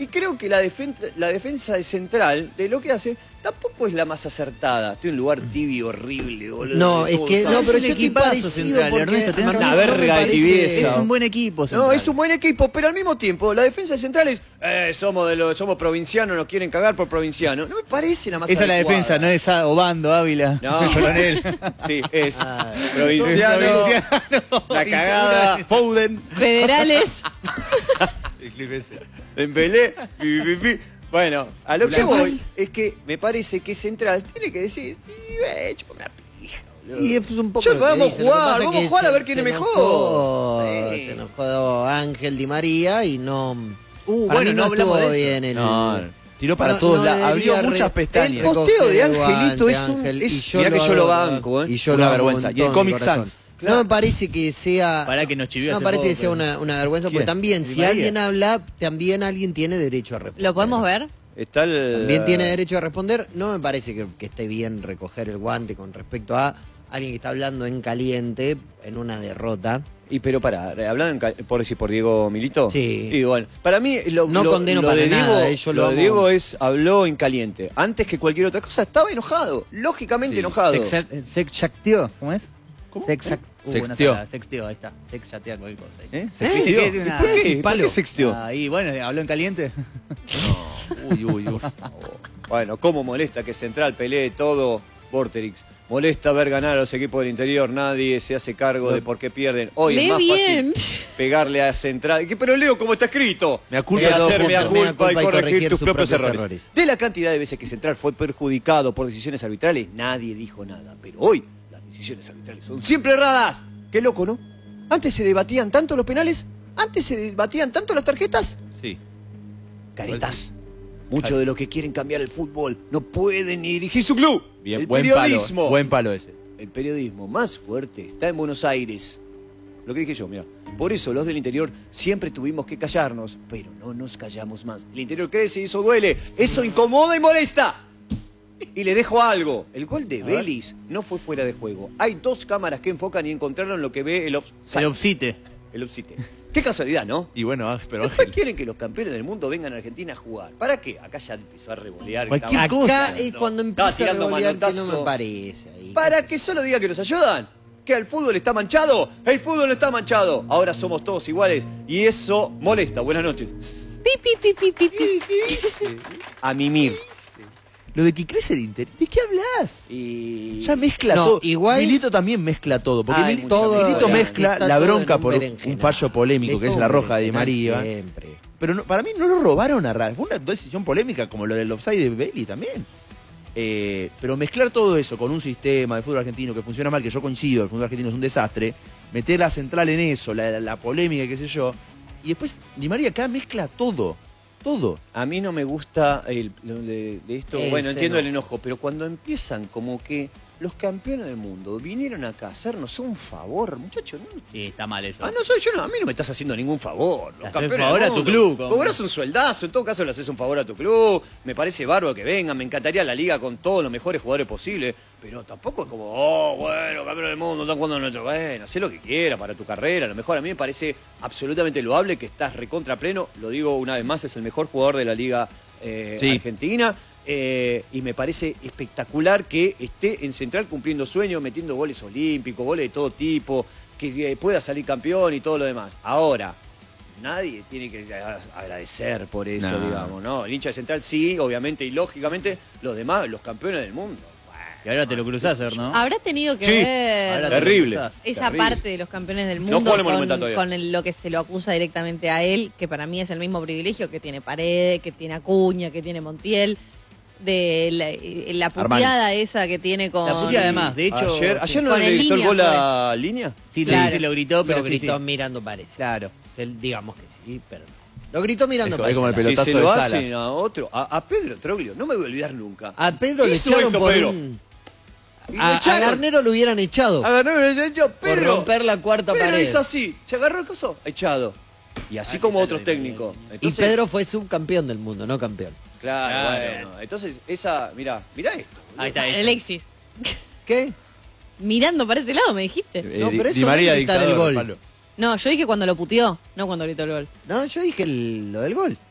Y creo que la defensa de Central, de lo que hace, tampoco es la más acertada. Estoy en un lugar tibio, horrible, boludo. No, es que, no, pero yo estoy parecido porque una verga de tibieza. Es un buen equipo, Central. No, es un buen equipo, pero al mismo tiempo, la defensa de Central es, somos provincianos, nos quieren cagar por provincianos. No me parece la más Esa es la adecuada. defensa, no es Obando, Ávila. No, Coronel. sí, es provinciano, la cagada, Foden, Federales. Dembélé, bueno, a lo que voy es que me parece que Central tiene que decir, sí, chupa una pija, boludo. Y es un poco Yo, lo que vamos dice. Lo que pasa vamos es a que jugar a ver quién es mejor. Se enojó Ángel Di María y no... para bueno, mí no hablamos estuvo de eso. bien el... No, tiró para No, todos no lados, abrió debería muchas El pestañas. posteo de recoger el Angelito guante, es un... Ángel, y Mirá que yo lo adoro, banco, y yo Una lo amo vergüenza. un Y el montón, Comic de corazón. Sans. No me parece que sea... Para que nos chivió No me hace parece poco, que sea pero- una vergüenza, porque ¿Quién? también, ¿Di si María? alguien habla, también alguien tiene derecho a responder. ¿Lo podemos ver? Está el... También tiene derecho a responder. No me parece que esté bien recoger el guante con respecto a alguien que está hablando en caliente en una derrota. Y pero pará, hablando por Diego Milito. Sí. Y bueno, para mí No condeno para de nada, Diego, yo lo lo de amo. Diego habló en caliente. Antes que cualquier otra cosa, estaba enojado, lógicamente enojado. Sexchateó, ¿cómo es? ¿Cómo? Sexteó. Sexteó, ahí está. Sexchatear cualquier cosa. ¿Eh? ¿Viste ¿Sexteó? que es una- ¿Por qué? ¿Por palo. qué sexteó? Ahí, bueno, habló en caliente. Uy. Bueno, cómo molesta que Central pelee todo, Vorterix. Molesta ver ganar a los equipos del interior, nadie se hace cargo de por qué pierden. Hoy Lee es más bien. fácil pegarle a Central. Pero leo como está escrito. Mea culpa, Que dos hacer mea puntos. culpa y corregir tus sus propios errores. De la cantidad de veces que Central fue perjudicado por decisiones arbitrales, nadie dijo nada. Pero hoy las decisiones arbitrales son siempre erradas. Qué loco, ¿no? Antes se debatían tanto los penales, antes se debatían tanto las tarjetas. Sí. Caretas. Muchos de los que quieren cambiar el fútbol no pueden ni dirigir su club. Bien, el buen periodismo. palo. Buen palo ese. El periodismo más fuerte está en Buenos Aires. Lo que dije yo, mira. Por eso los del interior siempre tuvimos que callarnos, pero no nos callamos más. El interior crece y eso duele. Eso incomoda y molesta. Y le dejo algo. El gol de Vélez no fue fuera de juego. Hay dos cámaras que enfocan y encontraron lo que ve el offside. El obsite. El offside. Qué casualidad, ¿no? Y bueno, pero Después quieren que los campeones del mundo vengan a Argentina a jugar. ¿Para qué? Acá ya empezó a revolear. Cualquier Estaba- cosa. Acá es cuando Estaba empieza a tirando revolear que no manotazo. me parece. Ahí. Para que solo diga que nos ayudan. Que el fútbol está manchado. El fútbol no está manchado. Ahora somos todos iguales. Y eso molesta. Buenas noches. Pi, pi, pi, pi, pi, pi. A mimir. Lo de que crece de interior. ¿De qué hablas? Y... Ya mezcla No, todo. igual- Milito también mezcla todo. Porque Ay, Milito mezcla está la todo bronca en un por un berenjenal. fallo polémico, que es la roja de María. Siempre. Pero no, para mí no lo robaron a Racing. Fue una decisión polémica como lo del offside de Bailey también. Pero mezclar todo eso con un sistema de fútbol argentino que funciona mal, que yo coincido, el fútbol argentino es un desastre, meter la central en eso, la polémica, qué sé yo, y después Di María acá mezcla todo. Todo. A mí no me gusta lo de esto. Ese Bueno, entiendo no. el enojo, pero cuando empiezan como que los campeones del mundo vinieron acá a hacernos un favor, muchachos. ¿No? Sí, está mal eso. Ah, no, yo no, a mí no me estás haciendo ningún favor. Los Le haces campeones favor del a tu mundo. club, como- Cobrás un sueldazo, en todo caso le haces un favor a tu club. Me parece bárbaro que vengan, me encantaría la liga con todos los mejores jugadores posibles. Pero tampoco es como, oh, bueno, campeones del mundo, están jugando nuestro. Bueno, haz lo que quieras para tu carrera. A lo mejor a mí me parece absolutamente loable que estás recontra pleno. Lo digo una vez más, es el mejor jugador de la liga Sí. argentina. Y me parece espectacular que esté en Central cumpliendo sueños, metiendo goles olímpicos, goles de todo tipo, que pueda salir campeón y todo lo demás. Ahora, nadie tiene que agradecer por eso, No. digamos, ¿no? El hincha de Central sí, obviamente, y lógicamente los demás, los campeones del mundo. Y ahora te lo cruzás, ¿no? Habrá tenido que Sí. ver Ahora te lo Terrible. cruzás. esa Terrible. parte de los campeones del No mundo jugó en el Monumental todavía. con lo que se lo acusa directamente a él, que para mí es el mismo privilegio que tiene Paredes, que tiene Acuña, que tiene Montiel, de la puteada esa que tiene con... La puteada además, de hecho... Ayer no Con le el gritó el línea gol fue. a Línea. Sí, Claro. sí, lo gritó, pero Lo gritó sí. mirando parece. Claro. Digamos que sí, pero no. Lo gritó mirando Es como el parece. pelotazo Si se de lo Salas. hacen a otro, a Pedro Troglio, no me voy a olvidar nunca. A Pedro le Hizo echaron esto, por Pedro. un... Y lo A echaron. Garnero lo hubieran echado. A Garnero le echó, Por Pedro. romper la cuarta Pedro pared. hizo así, se agarró el coso, echado. Y así como otros técnicos. Y Entonces, Pedro fue subcampeón del mundo, no campeón. Claro, Claro. bueno. Entonces, mirá esto. boludo. Ahí está eso. Alexis, ¿Qué? mirando para ese lado me dijiste. No, pero eso Di María no es gritar el dictador, gol. palo. No, yo dije cuando lo puteó, no cuando gritó el gol. No, yo dije lo del gol.